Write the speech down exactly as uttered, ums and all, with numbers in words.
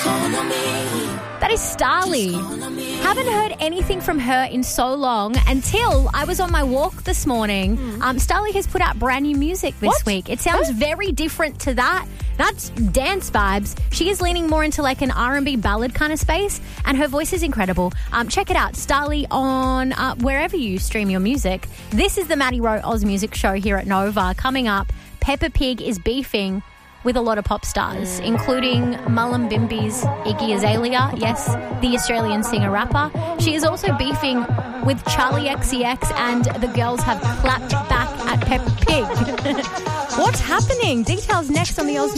That is Starly. Haven't heard anything from her in so long until I was on my walk this morning. Mm. Um, Starly has put out brand new music this What? week. It sounds What? very different to that. That's dance vibes. She is leaning more into like an R and B ballad kind of space, and her voice is incredible. Um, check it out, Starly, on uh, wherever you stream your music. This is the Maddie Rowe Oz Music Show here at Nova. Coming up, Peppa Pig is beefing with a lot of pop stars, including Mullumbimby's Iggy Azalea, yes, the Australian singer-rapper. She is also beefing with Charlie X C X, and the girls have clapped back at Peppa Pig. What's happening? Details next on the Oz